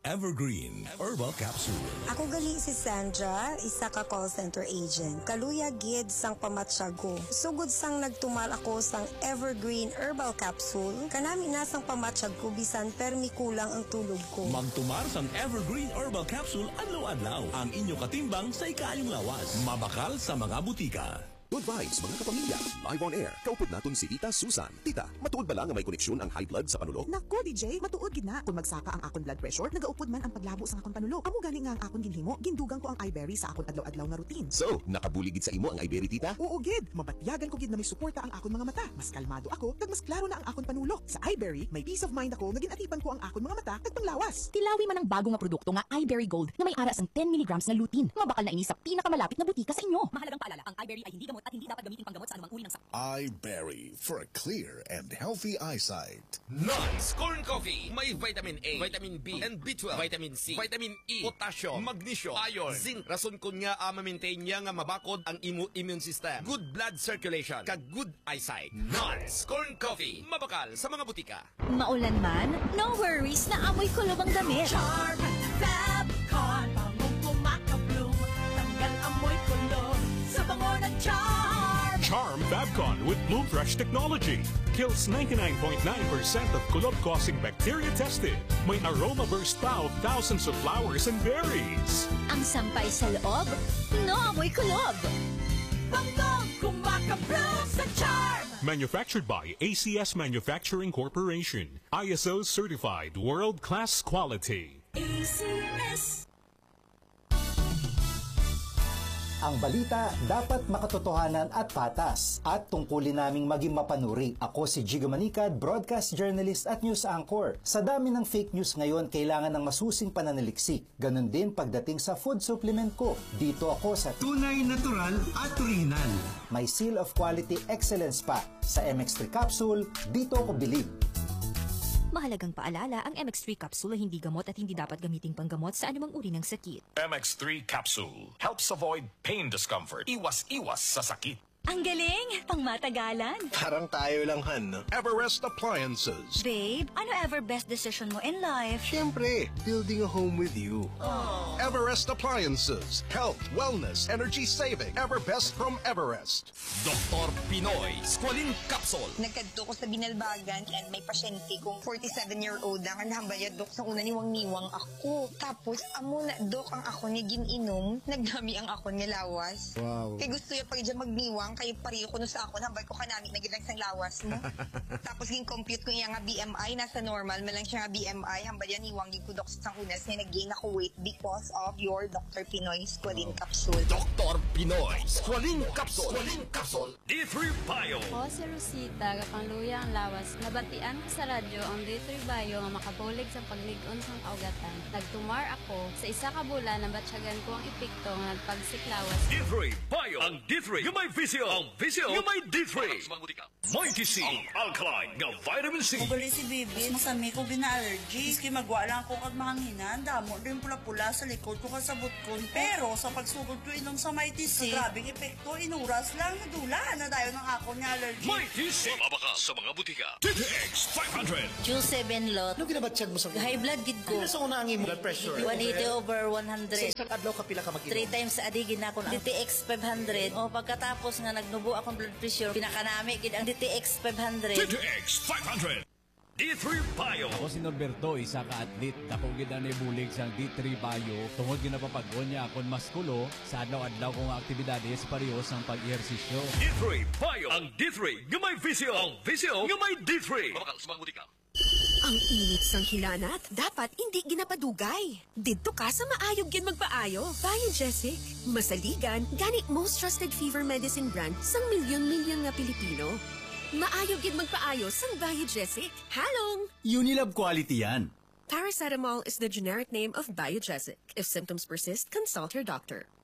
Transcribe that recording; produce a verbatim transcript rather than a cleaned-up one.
Evergreen Herbal Capsule. Ako gali si Sandra, isa ka call center agent. Kaluya gid sang pamatsyago. Sugod sang nagtumar ako sang Evergreen Herbal Capsule, kanami na sang pamatsyag ko bisan permi kulang ang tulog ko. Magtumar sang Evergreen Herbal Capsule adlaw-adlaw. Ang inyo katimbang sa ikayong lawas. Mabakal sa mga butika. Good vibes, mga kapamilya. Live on air. Kaupod naton si Tita Susan. Tita, matuod ba lang nga may koneksyon ang high blood sa panulo? Naku, D J, matuod gid na. Kung magsaka ang akon blood pressure, nagaupod man ang paglabo sa akon panulo. Amo gani nga ang akon ginhimo, gindugang ko ang iBerry sa akon adlaw-adlaw nga routine. So, nakabuligid sa imo ang iBerry, Tita? Oo gid, mabatyagan ko gid na may suporta ang akon mga mata. Mas kalmado ako, kag mas klaro na ang akon panulo. Sa iBerry, may peace of mind ako nga ginatipan ko ang akon mga mata kag panglawas. Tilawi man ang bago nga produkto nga iBerry Gold na may aras ang ten milligrams na lutein. Mabakal na ini sa pinakamalapit na butika sa inyo. Mahalagang paalala, ang iBerry ay hindi gamot at hindi dapat gamitin panggamot sa anumang uri ng sakit. iBerry for a clear and healthy eyesight. Nuts Corn Coffee. May vitamin A, vitamin B, and B twelve, vitamin C, vitamin E, potassium, magnesium, iron, zinc. Rason kun nga uh, ma-maintain niya nga mabakod ang imo immune system. Good blood circulation, kag good eyesight. Nuts Corn Coffee. Mabakal sa mga butika. Maulan man, no worries na amoy kulob ang damit. Charm Fabcon, bangong pumakabloom. Tanggal amoy kulob sa bango ng Charm. Charm Fabcon with Bloom Fresh technology kills ninety-nine point nine percent of kulob-causing bacteria tested. May aroma burst pa of thousands of flowers and berries. Ang sampay sa loob, no amoy kulob. Bangong kumakabloom sa Charm. Manufactured by A C S Manufacturing Corporation. I S O certified world-class quality. A C S. Ang balita dapat makatotohanan at patas at tungkulin naming maging mapanuri. Ako si Giga Manicad, broadcast journalist at news anchor. Sa dami ng fake news ngayon, kailangan ng masusing pananaliksik. Ganon din pagdating sa food supplement ko. Dito ako sa tunay, natural at original. May seal of quality excellence pa. Sa M X three capsule, dito ako bilib. Mahalagang paalala, ang M X three capsule ay hindi gamot at hindi dapat gamiting panggamot sa anumang uri ng sakit. M X three capsule helps avoid pain discomfort. Iwas-iwas sa sakit. Ang galing! Pangmatagalan! Parang tayo lang, Han. Everest Appliances. Babe, ano ever best decision mo in life? Siyempre, building a home with you. Aww. Everest Appliances. Health, wellness, energy saving. Ever best from Everest. Doktor Pinoy Squalene Capsule. Nagkadto ko sa Binalbagan and may pasyente kong forty-seven-year-old na nga nahambayad, Dok, sa una niwang-niwang ako. Tapos, amo na, Dok, ang ako ni gininom, nagdami ang ako ni lawas. Wow. Kaya gusto niya pag dyan magniwang, kayo pareho ko no sa ako, hambay ko kanami, nagilang sang lawas mo. Tapos, gin-compute ko niya nga B M I, nasa normal, malang siya nga B M I, hambay yan, niwang ko, Dok, sa unas niya, nag-gain ako weight because of your Doctor Pinoy Squalene Capsule. Doktor Pinoy Squalene Capsule. Squalene Capsule. D three Bio. Ako si Rosita, kapangluya ang lawas. Nabatian ko sa radyo ang D three Bio nga makabulig sa pagligon sa kaugatan. Nagtumar ako sa isa ka bulan na batsyagan ko ang epekto nga nagpagsiklawas. D three Bio. Ang D three yung may visio. Ang visio yung may D three. Mighty C. Ang alkaline nga vitamin C. Ugali si Bibi, masami ko gina-allergy. Iski magwa lang ko kag mahanginan. Damo din pula-pula sa likod ko kasabot ko. Pero sa pagsugod ko inom sa Mighty C, grabing epekto, inuras lang, nadula na tayo ng ako niya allergy. Mighty C. Mabaka sa mga butika. T T X five hundred. Q seven lot. Ano ginabatsyag mo sa high blood gid ko. Ano sa una ang blood pressure? one eighty over one hundred. Sa isang adlaw ka pila ka mag-inom? Three times a day gid na ako. D T X five hundred. O pagkatapos nga nagnubo akong blood pressure, pinakanami gid ang D T X five hundred. T T X five hundred. D three Bio. Ako si Norberto, isa ka atlet. Dako gid na ibulig sa D three Bio. Tungod ginapapagod niya akong maskulo sa adlaw-adlaw kong aktibidades parehos ang pag-ehersisyo. D three Bio. Ang D three yung may visio. Ang visio yung may D three. Mabakal sa mga butika. Ang init sang hilanat, dapat hindi ginapadugay. Dito ka sa maayog yan magpaayo. Biogesic, masaligan, gani most trusted fever medicine brand sang milyon-milyon nga Pilipino. Maayog yan magpaayo sang Biogesic. Halong! Unilab quality yan. Paracetamol is the generic name of Biogesic. If symptoms persist, consult your doctor.